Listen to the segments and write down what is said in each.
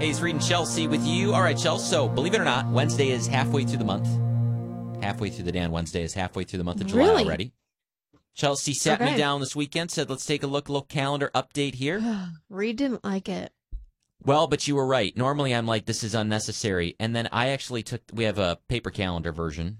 Hey, it's Reed and Chelsea with you. All right, Chelsea. So, believe it or not, Wednesday is halfway through the month. Halfway through the Dan Wednesday is halfway through the month of July already. Chelsea sat me down this weekend, said, let's take a little calendar update here. Reed didn't like it. Well, but you were right. Normally, I'm like, this is unnecessary. And then I actually we have a paper calendar version,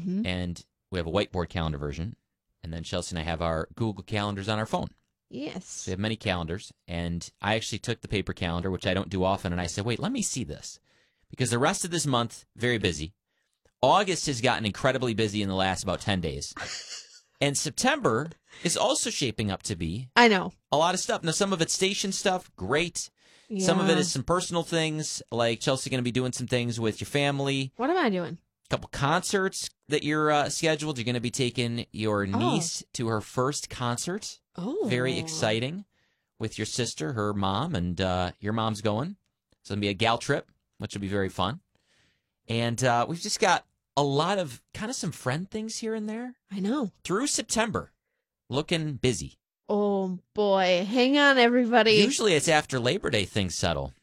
and we have a whiteboard calendar version. And then Chelsea and I have our Google calendars on our phone. Yes. So we have many calendars. And I actually took the paper calendar, which I don't do often, and I said, wait, let me see this. Because the rest of this month, very busy. August has gotten incredibly busy in the last about 10 days. And September is also shaping up to be I know a lot of stuff. Now, some of it's station stuff, great. Yeah. Some of it is some personal things, like Chelsea going to be doing some things with your family. What am I doing? A couple concerts that you're scheduled. You're going to be taking your niece to her first concert. Oh. Very exciting. With your sister, her mom, and your mom's going. So it'll be a gal trip, which will be very fun. And we've just got a lot of kind of some friend things here and there. I know. Through September. Looking busy. Oh, boy. Hang on, everybody. Usually it's after Labor Day things settle.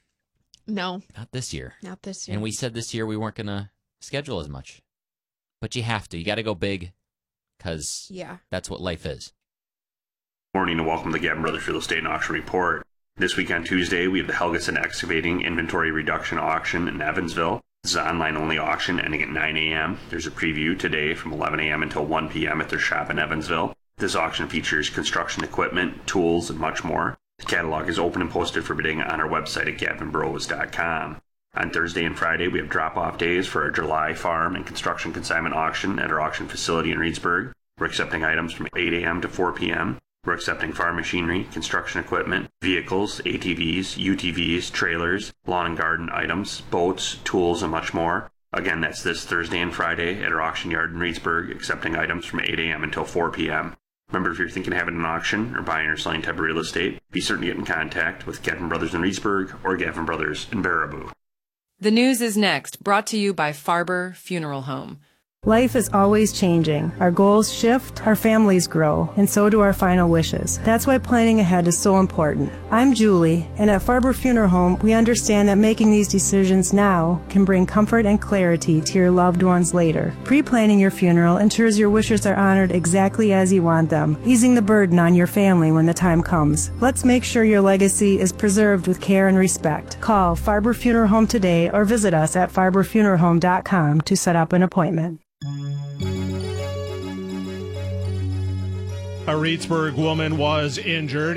No. Not this year. Not this year. And we said this year we weren't going to schedule as much. But you have to. You got to go big because that's what life is. Morning and welcome to the Gavin Brothers Real Estate and Auction Report. This week on Tuesday, we have the Helgeson Excavating Inventory Reduction Auction in Evansville. This is an online-only auction ending at 9 a.m. There's a preview today from 11 a.m. until 1 p.m. at their shop in Evansville. This auction features construction equipment, tools, and much more. The catalog is open and posted for bidding on our website at gavinbros.com. On Thursday and Friday, we have drop-off days for our July farm and construction consignment auction at our auction facility in Reedsburg. We're accepting items from 8 a.m. to 4 p.m. We're accepting farm machinery, construction equipment, vehicles, ATVs, UTVs, trailers, lawn and garden items, boats, tools, and much more. Again, that's this Thursday and Friday at our auction yard in Reedsburg, accepting items from 8 a.m. until 4 p.m. Remember, if you're thinking of having an auction or buying or selling type of real estate, be certain to get in contact with Gavin Brothers in Reedsburg or Gavin Brothers in Baraboo. The news is next, brought to you by Farber Funeral Home. Life is always changing. Our goals shift, our families grow, and so do our final wishes. That's why planning ahead is so important. I'm Julie, and at Farber Funeral Home, we understand that making these decisions now can bring comfort and clarity to your loved ones later. Pre-planning your funeral ensures your wishes are honored exactly as you want them, easing the burden on your family when the time comes. Let's make sure your legacy is preserved with care and respect. Call Farber Funeral Home today or visit us at farberfuneralhome.com to set up an appointment. A Reedsburg woman was injured